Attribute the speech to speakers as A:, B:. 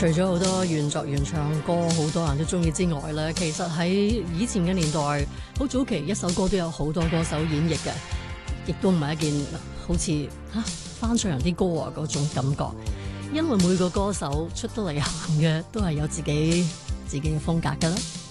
A: 除咗好多原作原唱歌好多人都中意之外咧，其實喺以前嘅年代，好早期一首歌都有好多歌手演繹嘅，亦都唔係一件好似翻唱人啲歌啊嗰種感覺，因為每個歌手出得嚟行嘅都係有自己嘅風格噶啦。